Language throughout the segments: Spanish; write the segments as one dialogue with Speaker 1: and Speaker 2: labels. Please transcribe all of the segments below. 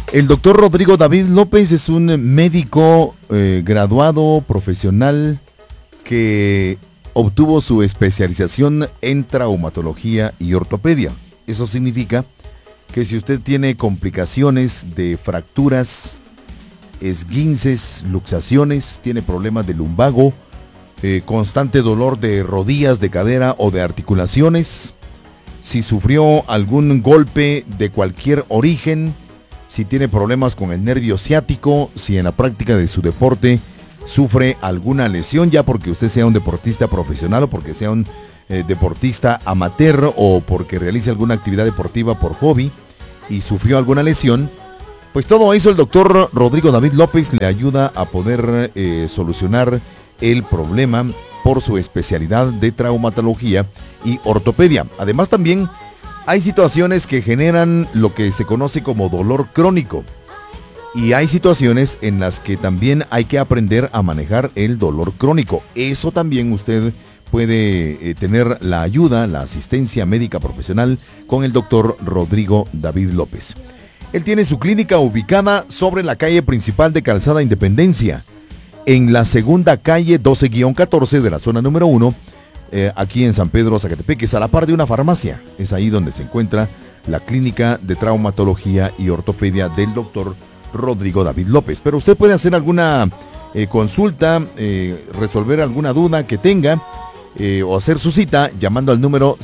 Speaker 1: El doctor Rodrigo David López es un médico graduado profesional que obtuvo su especialización en traumatología y ortopedia. Eso significa que si usted tiene complicaciones de fracturas, esguinces, luxaciones, tiene problemas de lumbago, constante dolor de rodillas, de cadera o de articulaciones, si sufrió algún golpe de cualquier origen, si tiene problemas con el nervio ciático, si en la práctica de su deporte sufre alguna lesión, ya porque usted sea un deportista profesional o porque sea un deportista amateur o porque realice alguna actividad deportiva por hobby y sufrió alguna lesión, pues todo eso el doctor Rodrigo David López le ayuda a poder solucionar el problema por su especialidad de traumatología y ortopedia. Además también hay situaciones que generan lo que se conoce como dolor crónico y hay situaciones en las que también hay que aprender a manejar el dolor crónico. Eso también usted puede tener la ayuda, la asistencia médica profesional con el doctor Rodrigo David López. Él tiene su clínica ubicada sobre la calle principal de Calzada Independencia, en la segunda calle 12-14 de la zona número 1, aquí en San Pedro, Zacatepec, que es a la par de una farmacia. Es ahí donde se encuentra la clínica de traumatología y ortopedia del doctor Rodrigo David López. Pero usted puede hacer alguna consulta, resolver alguna duda que tenga o hacer su cita llamando al número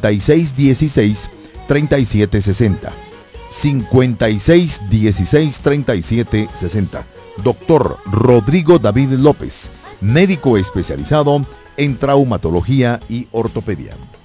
Speaker 1: 5616-3760. 5616-3760. Doctor Rodrigo David López, médico especializado en traumatología y ortopedia.